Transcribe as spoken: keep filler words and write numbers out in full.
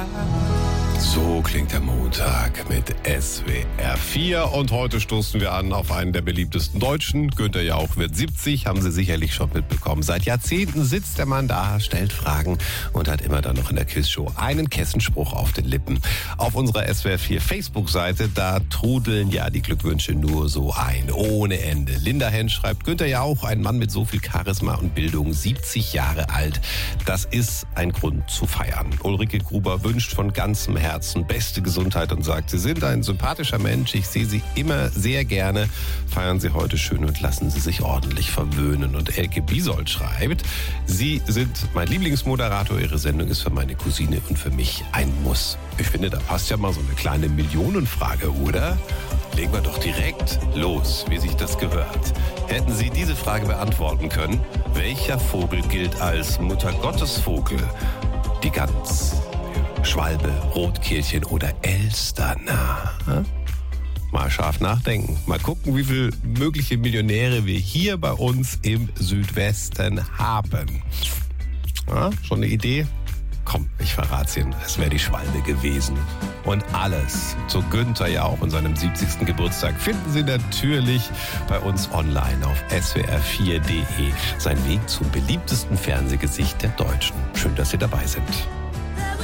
So klingt der Montag mit S W R vier und heute stoßen wir an auf einen der beliebtesten Deutschen. Günther Jauch wird siebzig, haben Sie sicherlich schon mitbekommen. Seit Jahrzehnten sitzt der Mann da, stellt Fragen und hat immer dann noch in der Quizshow einen Kessenspruch auf den Lippen. Auf unserer S W R vier Facebook-Seite, da trudeln ja die Glückwünsche nur so ein, ohne Ende. Linda Hensch schreibt, Günther Jauch, ein Mann mit so viel Charisma und Bildung, siebzig Jahre alt. Das ist ein Grund zu feiern. Ulrike Gruber wünscht von ganzem Herzen beste Gesundheit und sagt, Sie sind ein sympathischer Mensch, ich sehe Sie immer sehr gerne. Feiern Sie heute schön und lassen Sie sich ordentlich verwöhnen. Und Elke Biesold schreibt, Sie sind mein Lieblingsmoderator, Ihre Sendung ist für meine Cousine und für mich ein Muss. Ich finde, da passt ja mal so eine kleine Millionenfrage, oder? Legen wir doch direkt los, wie sich das gehört. Hätten Sie diese Frage beantworten können, welcher Vogel gilt als Muttergottesvogel? Die Gans, Schwalbe, Rotkehlchen oder Elster? Na, mal scharf nachdenken. Mal gucken, wie viele mögliche Millionäre wir hier bei uns im Südwesten haben. Ja, schon eine Idee? Komm, ich verrat's Ihnen. Es wäre die Schwalbe gewesen. Und alles zu Günther Jauch und seinem siebzigsten Geburtstag finden Sie natürlich bei uns online auf S W R vier punkt de. Sein Weg zum beliebtesten Fernsehgesicht der Deutschen. Schön, dass Sie dabei sind.